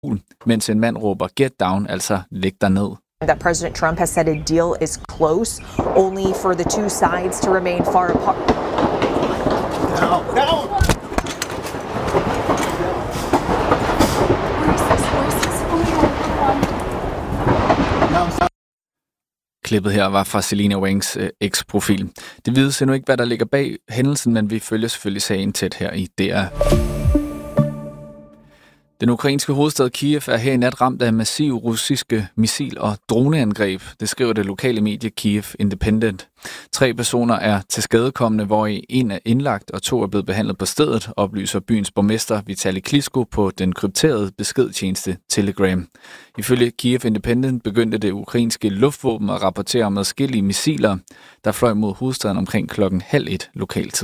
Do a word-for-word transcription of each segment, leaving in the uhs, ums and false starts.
mens en mand råber get down, altså læg dig ned. That President Trump has said a deal is close, only for the two sides to remain far apart. No, no. Klippet her var fra Selina Wangs øh, eks-profil. Det vides endnu ikke, hvad der ligger bag hændelsen, men vi følger selvfølgelig sagen tæt her i D R. Den ukrainske hovedstad Kiev er her i nat ramt af massive russiske missil- og droneangreb. Det skriver det lokale medie Kiev Independent. Tre personer er tilskadekomne, hvor en er indlagt og to er blevet behandlet på stedet, oplyser byens borgmester Vitali Klitschko på den krypterede beskedtjeneste Telegram. Ifølge Kiev Independent begyndte det ukrainske luftvåben at rapportere om adskillige missiler, der fløj mod hovedstaden omkring klokken halv et lokaltid.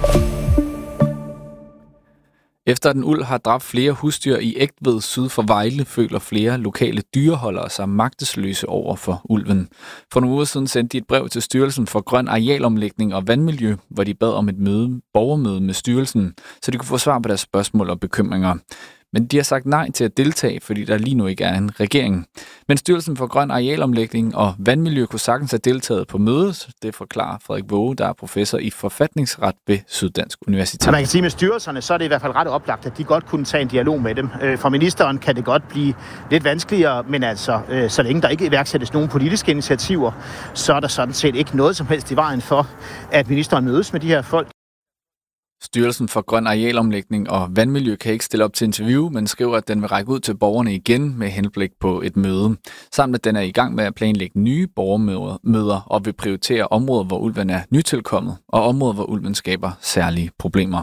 Efter at en ulv har dræbt flere husdyr i Egtved syd for Vejle, føler flere lokale dyreholdere sig magtesløse over for ulven. For nogle uger siden sendte de et brev til Styrelsen for Grøn Arealomlægning og Vandmiljø, hvor de bad om et møde, borgermøde med styrelsen, så de kunne få svar på deres spørgsmål og bekymringer. Men de har sagt nej til at deltage, fordi der lige nu ikke er en regering. Men Styrelsen for Grøn Arealomlægning og Vandmiljø kunne sagtens have deltaget på mødet. Det forklarer Frederik Våge, der er professor i forfatningsret ved Syddansk Universitet. Så man kan sige, med styrelserne, så er det i hvert fald ret oplagt, at de godt kunne tage en dialog med dem. For ministeren kan det godt blive lidt vanskeligere, men altså, så længe der ikke iværksættes nogen politiske initiativer, så er der sådan set ikke noget som helst i vejen for, at ministeren mødes med de her folk. Styrelsen for Grøn Arealomlægning og Vandmiljø kan ikke stille op til interview, men skriver, at den vil række ud til borgerne igen med henblik på et møde. Samt at den er i gang med at planlægge nye borgermøder og vil prioritere områder, hvor ulven er nytilkommet, og områder, hvor ulven skaber særlige problemer.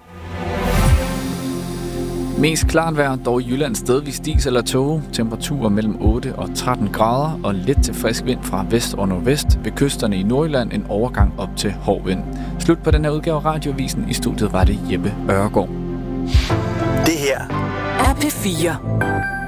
Mest klart vejr, dog i Jylland stedvis dis eller tåge. Temperaturer mellem otte og tretten grader og let til frisk vind fra vest og nordvest. Ved kysterne i Nordjylland en overgang op til hård vind. Slut på den her udgave af Radioavisen. I studiet var det Jeppe Ørgaard. Det her er P fire.